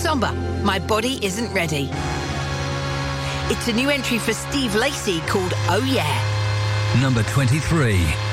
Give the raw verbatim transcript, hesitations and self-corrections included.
Somber, My Body Isn't Ready. It's a new entry for Steve Lacy called Oh Yeah. Number twenty-three.